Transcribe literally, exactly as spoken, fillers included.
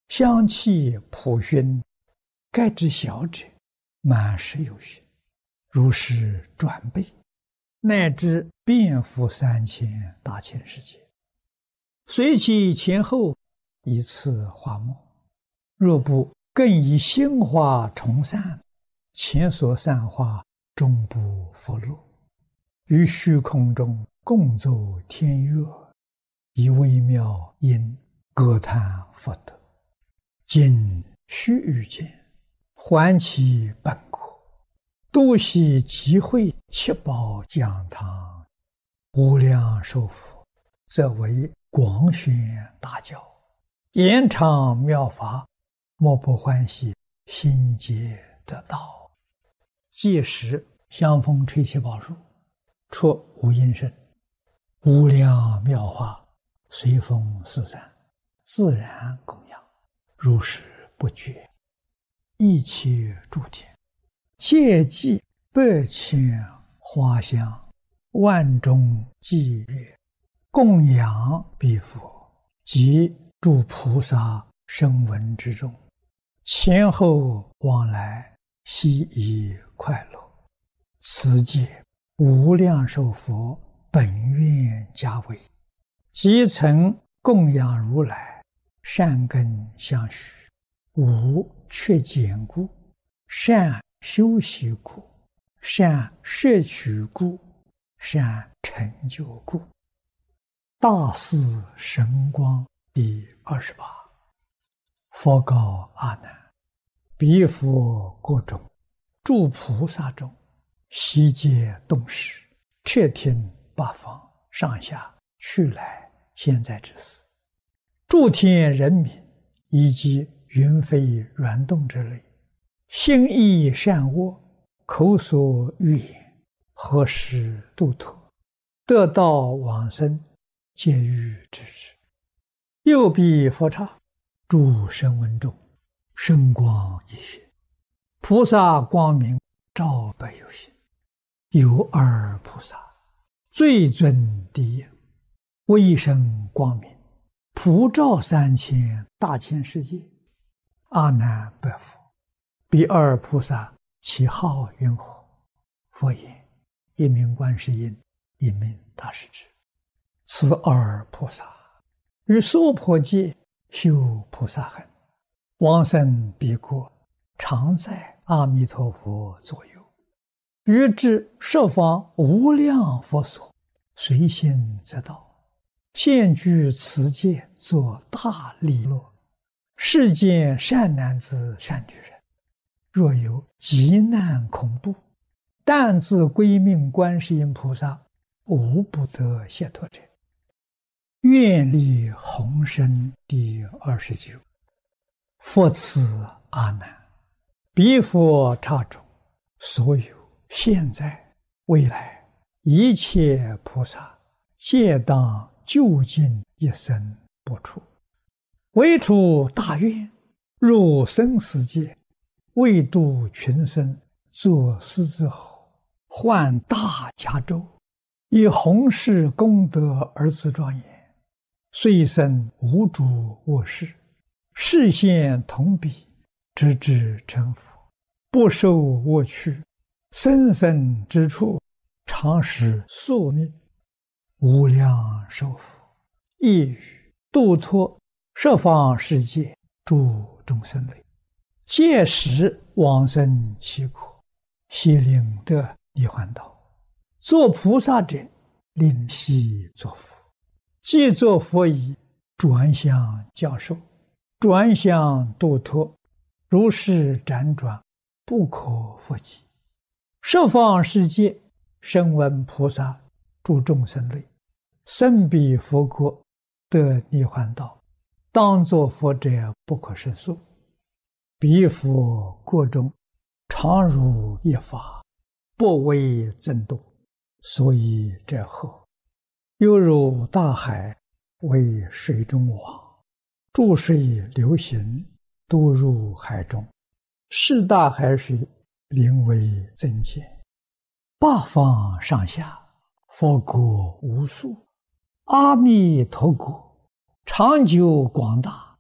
香气普熏，盖之小者，满室有余，如是转倍，乃至遍覆三千大千世界。随其前后，以次化末。若不更以心化重散，前所散化终不复落。于虚空中共奏天乐，以微妙音歌叹佛德。今须臾间，还其本国，度悉集会七宝讲堂，无量寿佛，则为广宣大教，延长妙法，莫不欢喜，心皆得道。届时香风吹七宝树，出无音声，无量妙法随风四散，自然供养，如是不绝。一切诸天皆祭百千花香，万众伎乐，供养彼佛及诸菩萨声闻之中，前后往来，悉以快乐。此界无量寿佛本愿家为，即曾供养如来，善根相续，无缺减故，善修习故，善摄取故，善成就故。大士神光第二十八。佛告阿难：彼佛国中，诸菩萨中，悉皆动识，彻听八方上下去来现在之事，诸天人民以及云飞软动之类，心意善恶，口所欲言，何时度脱，得道往生，皆欲知之。又彼佛刹，诸声闻中，声光一现，菩萨光明照百有心。有二菩萨，最尊第一，威声光明，普照三千大千世界。阿难白佛：彼二菩萨其号云何？佛言：一名观世音，一名大势至。此二菩萨于娑婆界修菩萨行，往生彼国，常在阿弥陀佛左右，于至十方无量佛所，随心则到，现居此界，作大利乐。世间善男子善女人，若有急难恐怖，但自归命观世音菩萨，无不得解脱者。愿力宏深第二十九。佛此阿难：彼佛刹中，所有现在未来一切菩萨，皆当究竟一生不出，唯出大愿，入生死界，为度群生，作狮子吼，唤大迦咒，以弘誓功德而自庄严。虽生无诸恶事，示现同彼，直至成佛，不受恶趣，生生之处，常使宿命。无量寿佛亦语度脱十方世界诸众生类，届时往生其国，悉令得涅槃道。作菩萨者，令悉作佛。既作佛已，转向教授，转向度脱，如是辗转，不可复计。十方世界声闻菩萨诸众生类，生彼佛国，得涅槃道，当作佛者不可胜数。彼佛国中，常如一法，不为增度，所以者何？犹如大海，为水中网，注水流行，都入海中，是大海水，名为增减。八方上下，佛国无数，阿弥陀国长久广大，